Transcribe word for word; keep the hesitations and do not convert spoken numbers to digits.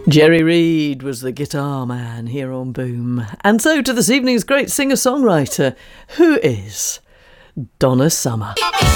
Jerry Reed was the guitar man here on Boom. And so to this evening's great singer-songwriter, who is Donna Summer.